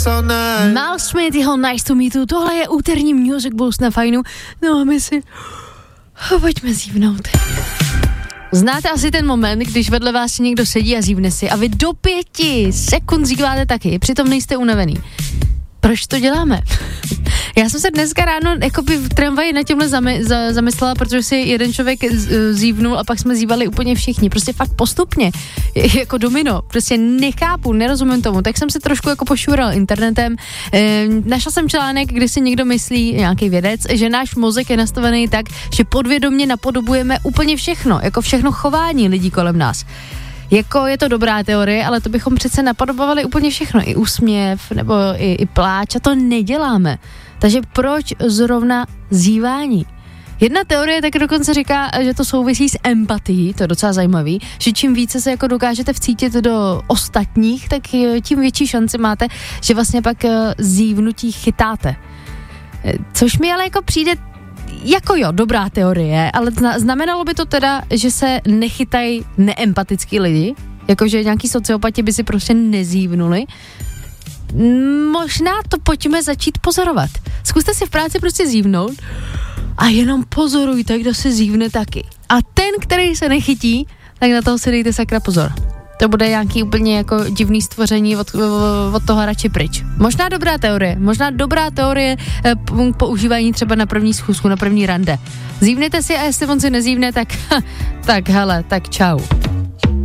Mal Smith, jeho Nice to Meet You, tohle je úterní Music Boost na Fajnu. No a my si pojďme zívnout. Znáte asi ten moment, když vedle vás někdo sedí a zívne si a vy do 5 sekund zíváte taky, přitom nejste unavený. Proč to děláme? Já jsem se dneska ráno jakoby v tramvaji na tímhle zamyslela, protože si jeden člověk zívnul a pak jsme zívali úplně všichni. Prostě fakt postupně, jako domino. Prostě nechápu, nerozumím tomu. Tak jsem se trošku jako pošural internetem. Našla jsem článek, kde si někdo myslí, nějaký vědec, že náš mozek je nastavený tak, že podvědomě napodobujeme úplně všechno, jako všechno chování lidí kolem nás. Jako je to dobrá teorie, ale to bychom přece napodobovali úplně všechno, i úsměv, nebo i pláč, a to neděláme. Takže proč zrovna zívání? Jedna teorie tak dokonce říká, že to souvisí s empatií, to je docela zajímavý, že čím více se jako dokážete vcítit do ostatních, tak tím větší šanci máte, že vlastně pak zívnutí chytáte. Což mi ale jako přijde jako jo, dobrá teorie, ale znamenalo by to teda, že se nechytají neempatický lidi, jakože nějaký sociopati by si prostě nezívnuli. Možná to pojďme začít pozorovat. Zkuste si v práci prostě zívnout a jenom pozorujte, kdo se zívne taky. A ten, který se nechytí, tak na toho si dejte sakra pozor. To bude nějaký úplně jako divný stvoření, od toho radši pryč. Možná dobrá teorie používání třeba na první schůzku, na první rande. Zívnete si a jestli on si nezívne, tak hele, tak čau.